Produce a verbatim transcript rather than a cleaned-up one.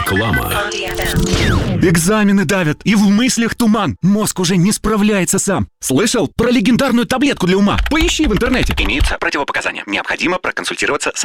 Реклама. Экзамены давят, и в мыслях туман. Мозг уже не справляется сам. Слышал про легендарную таблетку для ума? Поищи в интернете. Имеются противопоказания. Необходимо проконсультироваться с